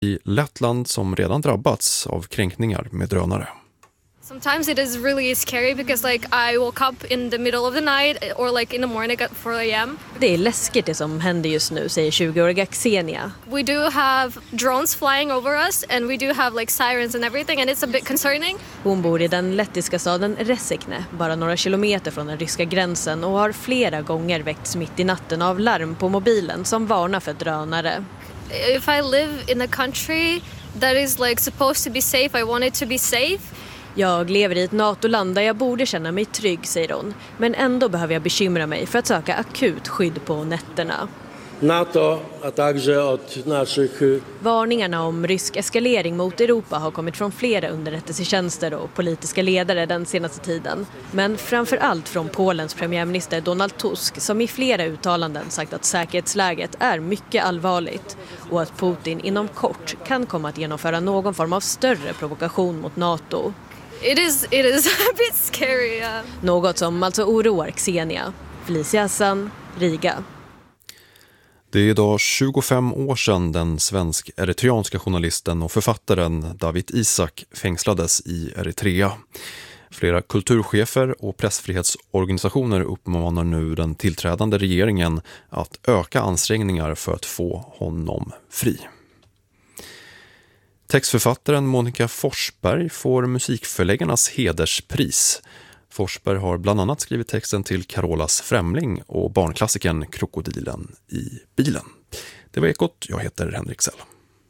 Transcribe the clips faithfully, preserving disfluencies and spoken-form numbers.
i Lettland som redan drabbats av kränkningar med drönare. Sometimes it is really scary because like I woke up in the middle of the night or like in the morning at four a.m. Det är läskigt det som händer just nu, säger tjugoåriga Xenia. We do have drones flying over us and we do have like sirens and everything and it's a bit concerning. Hon bor i den lettiska staden Resekne, bara några kilometer från den ryska gränsen, och har flera gånger väckts mitt i natten av larm på mobilen som varnar för drönare. If I live in a country that is like supposed to be safe, I want it to be safe. Jag lever i ett NATO-land där jag borde känna mig trygg, säger hon. Men ändå behöver jag bekymra mig för att söka akut skydd på nätterna. NATO, a także od naszych... Varningarna om rysk eskalering mot Europa har kommit från flera underrättelsetjänster och politiska ledare den senaste tiden. Men framför allt från Polens premiärminister Donald Tusk, som i flera uttalanden sagt att säkerhetsläget är mycket allvarligt och att Putin inom kort kan komma att genomföra någon form av större provokation mot NATO. It is, it is a bit scary. Yeah. Något som alltså oroar Xenia. Felicia Hassan, Riga. Det är idag tjugofem år sedan den svensk-eritreanska journalisten och författaren Dawit Isaak fängslades i Eritrea. Flera kulturchefer och pressfrihetsorganisationer uppmanar nu den tillträdande regeringen att öka ansträngningar för att få honom fri. Textförfattaren Monica Forsberg får musikförläggarnas hederspris. Forsberg har bland annat skrivit texten till Carolas Främling och barnklassikern Krokodilen i bilen. Det var Ekot, jag heter Henrik Sell.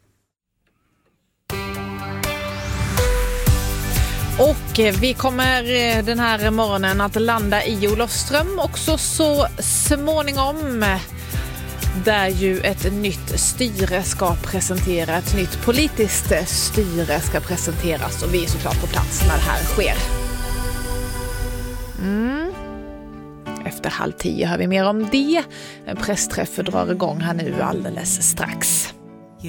Och vi kommer den här morgonen att landa i Olofström också så småningom, där ju ett nytt styre ska presentera, ett nytt politiskt styre ska presenteras, och vi är såklart på plats när det här sker. Mm. Efter halv tio hör vi mer om det. En pressträff drar igång här nu alldeles strax.